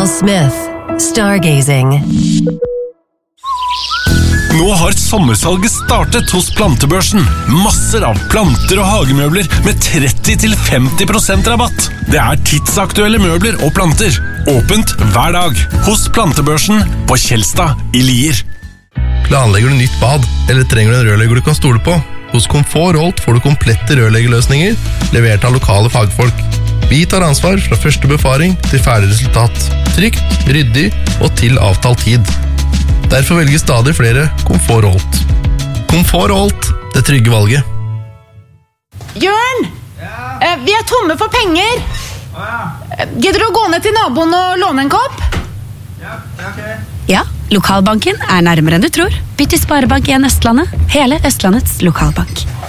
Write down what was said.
Dale Smith, Stargazing. Nå har sommersalget startet hos Plantebørsen. Masser av planter og hagemøbler med 30-50% rabatt. Det er tidsaktuelle møbler og planter. Åpent hver dag hos Plantebørsen på Kjelstad i Lier. Planlegger du nytt bad, eller trenger du en rørlegger du kan stole på? Hos Komfort Holt får du komplette rørleggerløsninger, levert av lokale fagfolk. Vi tar ansvar fra første befaring til ferdig resultat. Trygt, ryddig og til avtalt tid. Derfor velger stadig flere Komfort Holt. Komfort Holt, det trygge valget. Jørn! Vi er tomme for penger. Gidder du å gå ned til naboen og låne en kopp? Ja, lokalbanken er nærmere enn du tror. Bytt til Sparebank 1 Østlandet. Hele Østlandets lokalbank.